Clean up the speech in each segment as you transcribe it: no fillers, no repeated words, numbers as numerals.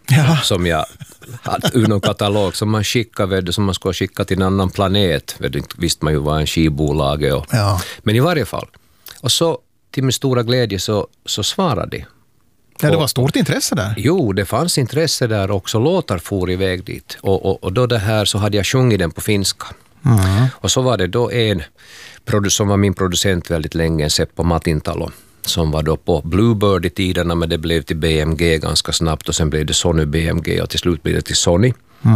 som jag hade ur någon katalog som man skickade, som man skulle skicka till en annan planet. Visste man ju vad en skivbolag är. Men i varje fall. Och så till min stora glädje så svarade de. Ja, det var stort intresse där. Jo, det fanns intresse där också. Låtar for iväg dit. Och då det här så hade jag sjungit den på finska. Och så var det då en som var min producent väldigt länge, Seppo Matintalo, som var då på Bluebird i tiderna, men det blev till BMG ganska snabbt och sen blev det Sony BMG och till slut blev det till Sony.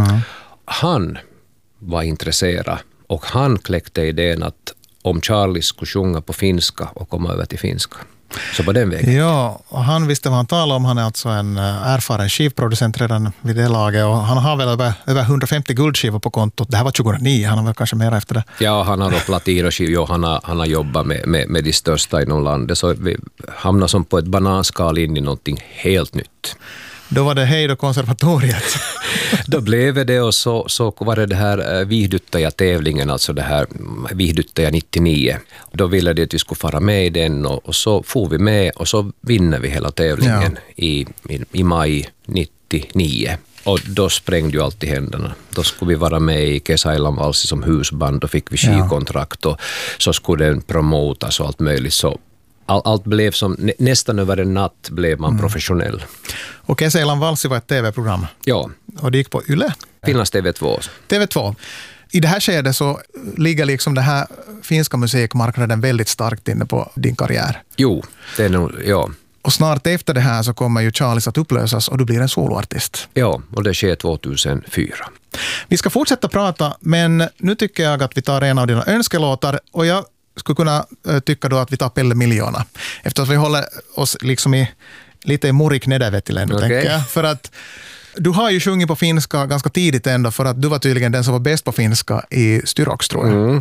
Han var intresserad och han kläckte idén att om Charlie skulle sjunga på finska och komma över till finska. Så på den vägen. Ja, och han visste vad han talade om. Han är alltså en erfaren skivproducent redan vid det laget och han har väl över 150 guldskivor på kontot. Det här var 2009, han har väl kanske mer efter det. Ja, han har då platin och skivor. Han har jobbat med de största inom landet. Så vi hamnar som på ett bananskal in i någonting helt nytt. Då var det hej då konservatoriet. Då blev det och så var det här Viihdyttäjä-tävlingen, alltså det här Viihdyttäjä 99. Då ville de att vi skulle fara med i den och så får vi med och så vinner vi hela tävlingen i maj 99. Och då sprängde ju allt i händerna. Då skulle vi vara med i Kesäilan valsi som husband, då fick vi skivkontrakt och så skulle den promotas och allt möjligt så. Allt blev som, nästan över en natt blev man professionell. Och Kesäilan valsi var ett tv-program. Ja. Och det gick på Yle. Finlands TV2. TV2. I det här skedet så ligger liksom det här finska musikmarknaden väldigt starkt inne på din karriär. Jo, det är nog, ja. Och snart efter det här så kommer ju Charlies att upplösas och du blir en soloartist. Ja, och det sker 2004. Vi ska fortsätta prata, men nu tycker jag att vi tar en av dina önskelåtar och jag skulle kunna tycka då att vi tar Pelle Miljoona. Eftersom vi håller oss liksom lite i Murik Nedävettilän, tänker jag. För att du har ju sjungit på finska ganska tidigt ändå, för att du var tydligen den som var bäst på finska i Styrox, tror jag.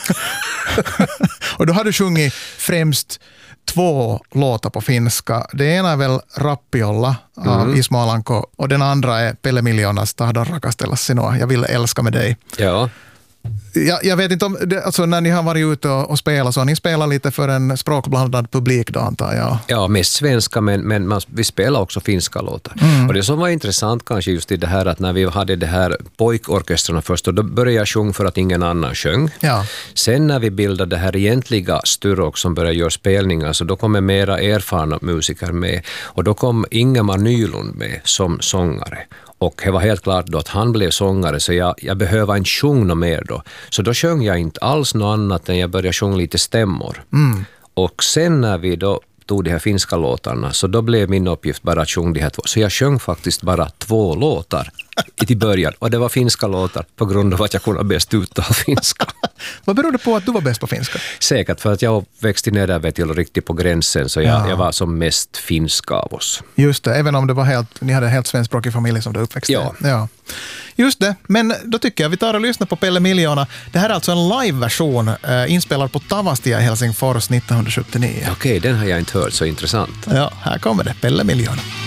Och då har du sjungit främst 2 låtar på finska. Det ena är väl Rappiolla av Ismo Alanko och den andra är Pelle Miljoonas Tahdon rakastella sinua. Jag vill älska med dig. Ja. Jag vet inte om, alltså när ni har varit ute och spelat så har ni spelat lite för en språkblandad publik då, antar jag. Ja, mest svenska, men vi spelar också finska låtar. Och det som var intressant kanske just i det här att när vi hade det här pojkorkestrarna först, och då började jag sjunga för att ingen annan sjöng. Ja. Sen när vi bildade det här egentliga Styrox som började göra spelningar, så då kom mera erfarna musiker med. Och då kom Ingemar Nylund med som sångare. Och det var helt klart då att han blev sångare, så jag behöver en sjung mer då. Så då sjöng jag inte alls något annat än jag började sjunga lite stämmor. Och sen när vi då tog de här finska låtarna, så då blev min uppgift bara att sjunga de här 2. Så jag sjöng faktiskt bara 2 låtar i början. Och det var finska låtar på grund av att jag kunde bäst uttala finska. Vad beror det på att du var bäst på finska? Säkert för att jag växte ner där till riktigt på gränsen, så jag var som mest finska av oss. Just det, även om det var ni hade en helt svenskspråkig familj som du uppväxte. Ja. Just det, men då tycker jag vi tar och lyssnar på Pelle Miljoona. Det här är alltså en live-version inspelad på Tavastia i Helsingfors 1979. Okej, den har jag inte hört, så intressant. Ja, här kommer det, Pelle Miljoona.